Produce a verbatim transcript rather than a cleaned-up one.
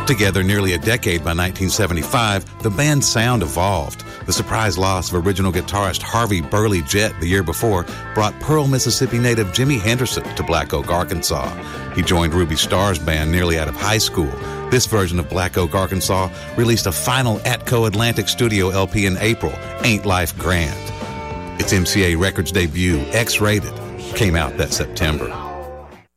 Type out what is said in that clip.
Together nearly a decade by nineteen seventy-five, the band's sound evolved. The surprise loss of original guitarist Harvey Burley Jett the year before brought Pearl, Mississippi native Jimmy Henderson to Black Oak, Arkansas. He joined Ruby Starr's band nearly out of high school. This version of Black Oak, Arkansas released a final Atco Atlantic studio L P in April, Ain't Life Grand. Its M C A Records debut, X-Rated, came out that September.